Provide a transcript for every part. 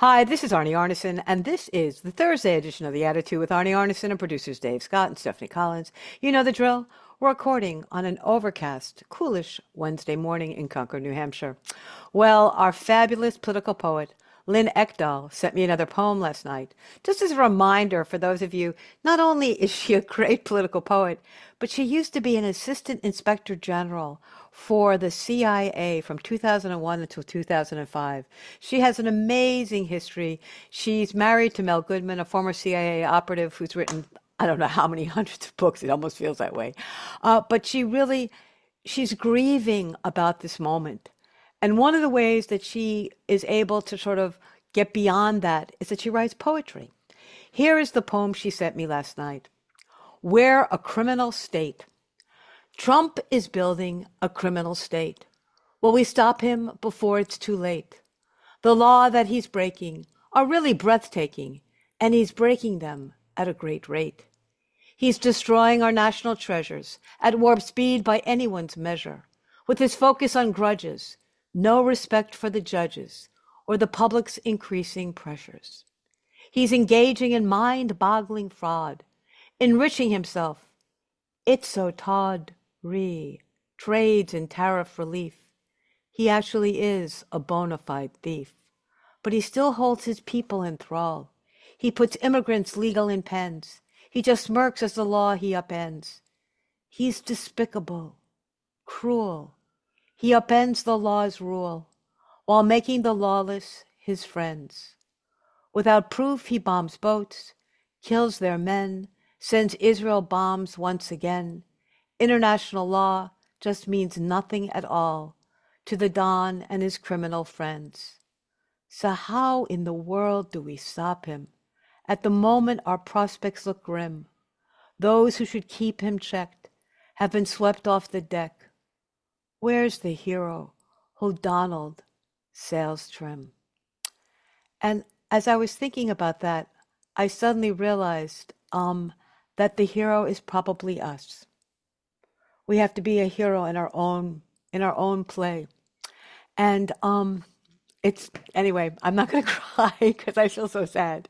Hi, this is Arnie Arnesen, and this is the Thursday edition of The Attitude with Arnie Arnesen and producers Dave Scott and Stephanie Collins. You know the drill. We're recording on an overcast, coolish Wednesday morning in Concord, New Hampshire. Well, our fabulous political poet, Lynn Ekdahl, sent me another poem last night. Just as a reminder for those of you, not only is she a great political poet, but she used to be an assistant inspector general for the CIA from 2001 until 2005. She has an amazing history. She's married to Mel Goodman, a former CIA operative who's written, I don't know how many hundreds of books. It almost feels that way. But she's grieving about this moment. And one of the ways that she is able to sort of get beyond that is that she writes poetry. Here is the poem she sent me last night. We're a criminal state. Trump is building a criminal state. Will we stop him before it's too late? The law that he's breaking are really breathtaking, and he's breaking them at a great rate. He's destroying our national treasures at warp speed by anyone's measure, with his focus on grudges, no respect for the judges, or the public's increasing pressures. He's engaging in mind-boggling fraud, enriching himself. It's so tawdry, trades in tariff relief. He actually is a bona fide thief, but he still holds his people in thrall. He puts immigrants legal in pens. He just smirks as the law he upends. He's despicable, cruel. He upends the law's rule while making the lawless his friends. Without proof, he bombs boats, kills their men, sends Israel bombs once again. International law just means nothing at all to the Don and his criminal friends. So how in the world do we stop him? At the moment, our prospects look grim. Those who should keep him checked have been swept off the deck. Where's the hero who Donald sails trim? And as I was thinking about that, I suddenly realized that the hero is probably us. We have to be a hero in our own play. And it's anyway, I'm not going to cry because I feel so sad.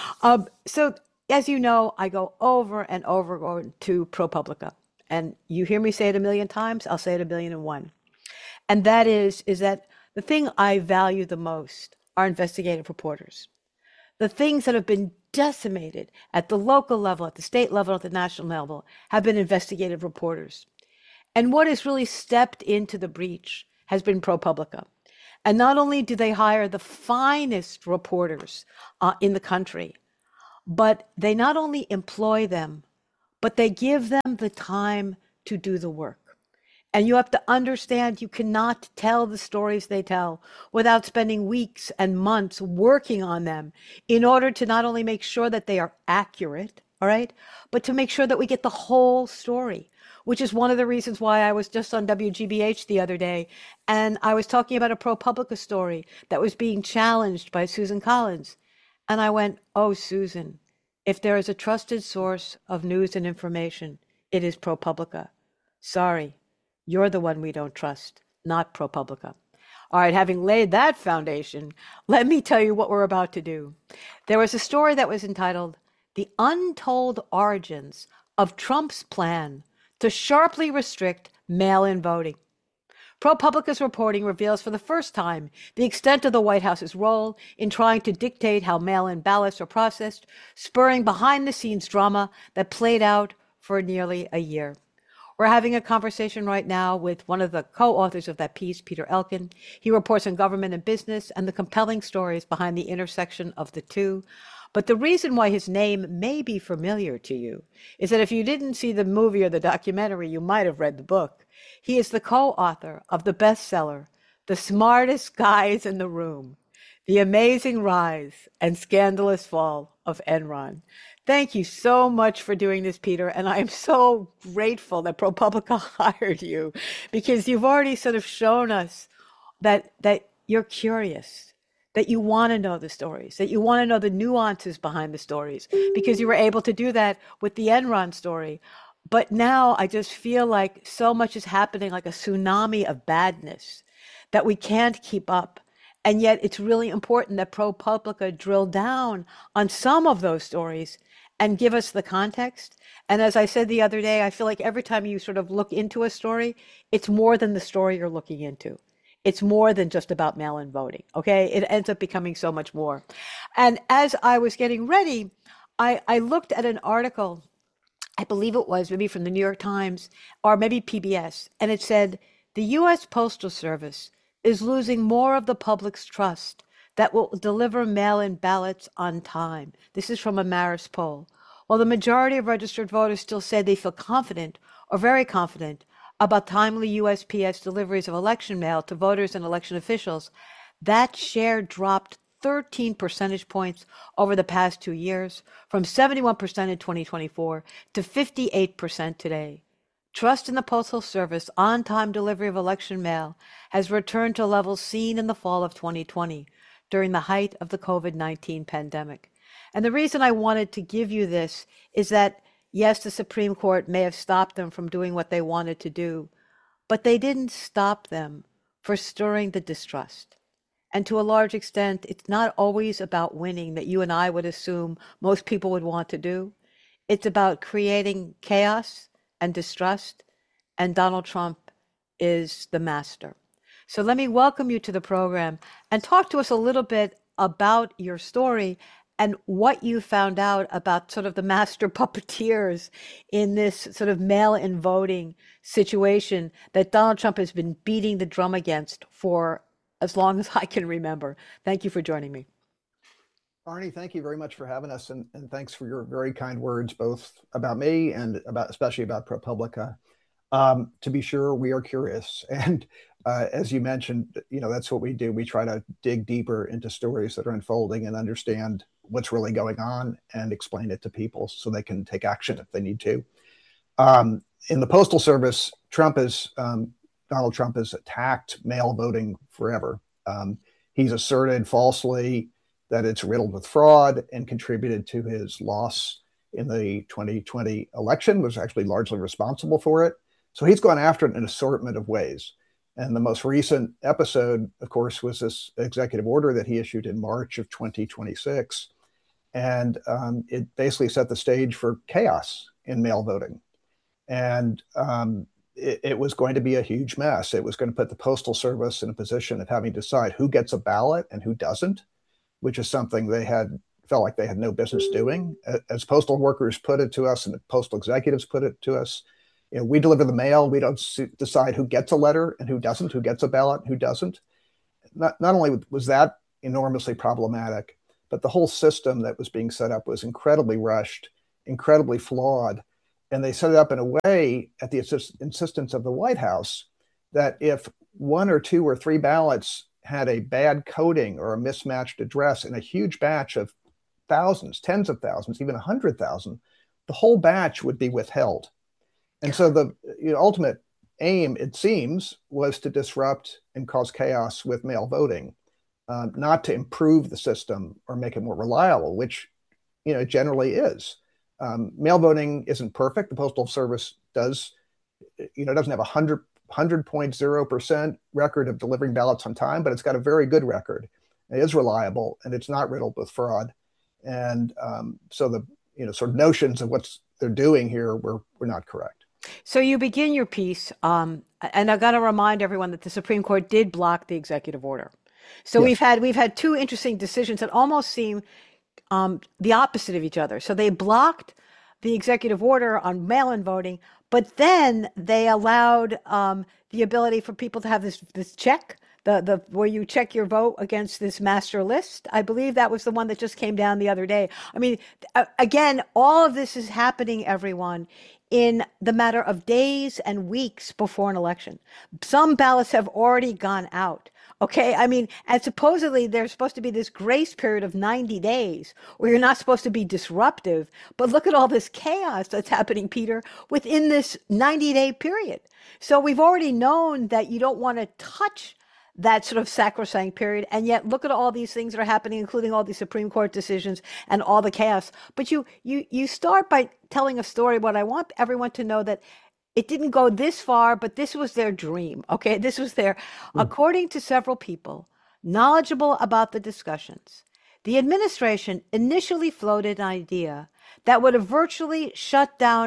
So as you know, I go over and over to ProPublica, and you hear me say it a million times. I'll say it a billion and one. And that is that the thing I value the most are investigative reporters. The things that have been decimated at the local level, at the state level, at the national level, have been investigative reporters. And what has really stepped into the breach has been ProPublica. And not only do they hire the finest reporters in the country, but they not only employ them, but they give them the time to do the work. And you have to understand you cannot tell the stories they tell without spending weeks and months working on them in order to not only make sure that they are accurate, all right, but to make sure that we get the whole story, which is one of the reasons why I was just on WGBH the other day, and I was talking about a ProPublica story that was being challenged by Susan Collins. And I went, oh, Susan, if there is a trusted source of news and information, it is ProPublica. Sorry. You're the one we don't trust, not ProPublica. All right, having laid that foundation, let me tell you what we're about to do. There was a story that was entitled, The Untold Origins of Trump's Plan to Sharply Restrict Mail-in Voting. ProPublica's reporting reveals for the first time the extent of the White House's role in trying to dictate how mail-in ballots are processed, spurring behind-the-scenes drama that played out for nearly a year. We're having a conversation right now with one of the co-authors of that piece, Peter Elkin. He reports on government and business and the compelling stories behind the intersection of the two. But the reason why his name may be familiar to you is that if you didn't see the movie or the documentary, you might have read the book. He is the co-author of the bestseller, The Smartest Guys in the Room, The Amazing Rise and Scandalous Fall of Enron. Thank you so much for doing this, Peter. And I am so grateful that ProPublica hired you because you've already sort of shown us that you're curious, that you want to know the stories, that you want to know the nuances behind the stories, because you were able to do that with the Enron story. But now I just feel like so much is happening, like a tsunami of badness that we can't keep up. And yet it's really important that ProPublica drill down on some of those stories and give us the context. And as I said the other day, I feel like every time you sort of look into a story, it's more than the story you're looking into. It's more than just about mail-in voting. Okay. It ends up becoming so much more. And as I was getting ready, I looked at an article, I believe it was maybe from the New York Times or maybe PBS, and it said the US Postal Service is losing more of the public's trust that will deliver mail in ballots on time. This is from a Marist poll. While the majority of registered voters still say they feel confident or very confident about timely USPS deliveries of election mail to voters and election officials, that share dropped 13 percentage points over the past 2 years, from 71% in 2024 to 58% today. Trust in the Postal Service on-time delivery of election mail has returned to levels seen in the fall of 2020 during the height of the COVID-19 pandemic. And the reason I wanted to give you this is that, yes, the Supreme Court may have stopped them from doing what they wanted to do, but they didn't stop them for stirring the distrust. And to a large extent, it's not always about winning that you and I would assume most people would want to do. It's about creating chaos and distrust, and Donald Trump is the master. So let me welcome you to the program and talk to us a little bit about your story and what you found out about sort of the master puppeteers in this sort of mail-in voting situation that Donald Trump has been beating the drum against for as long as I can remember. Thank you for joining me. Arnie, thank you very much for having us, and thanks for your very kind words, both about me and especially about ProPublica. To be sure, we are curious, and as you mentioned, that's what we do. We try to dig deeper into stories that are unfolding and understand what's really going on and explain it to people so they can take action if they need to. In the Postal Service, Donald Trump has attacked mail voting forever. He's asserted falsely that it's riddled with fraud and contributed to his loss in the 2020 election, was actually largely responsible for it. So he's gone after it in an assortment of ways. And the most recent episode, of course, was this executive order that he issued in March of 2026. And it basically set the stage for chaos in mail voting. And it was going to be a huge mess. It was going to put the Postal Service in a position of having to decide who gets a ballot and who doesn't, which is something they felt like they had no business doing. As postal workers put it to us and the postal executives put it to us, we deliver the mail. We don't decide who gets a letter and who doesn't, who gets a ballot and who doesn't. Not only was that enormously problematic, but the whole system that was being set up was incredibly rushed, incredibly flawed. And they set it up in a way at the insistence of the White House that if one or two or three ballots had a bad coding or a mismatched address in a huge batch of thousands, tens of thousands, even 100,000, the whole batch would be withheld. And so the ultimate aim, it seems, was to disrupt and cause chaos with mail voting, not to improve the system or make it more reliable, which it generally is. Mail voting isn't perfect. The Postal Service doesn't have 100.0% record of delivering ballots on time, but it's got a very good record. It is reliable and it's not riddled with fraud. And so the sort of notions of what they're doing here were not correct. So you begin your piece, and I've got to remind everyone that the Supreme Court did block the executive order. So Yes. we've had two interesting decisions that almost seem the opposite of each other. So they blocked the executive order on mail-in voting, but then they allowed the ability for people to have this check, the where you check your vote against this master list. I believe that was the one that just came down the other day. I mean, again, all of this is happening, everyone, in the matter of days and weeks before an election. Some ballots have already gone out. Okay. I mean, and supposedly there's supposed to be this grace period of 90 days where you're not supposed to be disruptive. But look at all this chaos that's happening, Peter, within this 90-day period. So we've already known that you don't want to touch that sort of sacrosanct period. And yet look at all these things that are happening, including all these Supreme Court decisions and all the chaos. But you start by telling a story. What I want everyone to know that it didn't go this far, but this was their dream. Okay. This was according to several people, knowledgeable about the discussions, the administration initially floated an idea that would have virtually shut down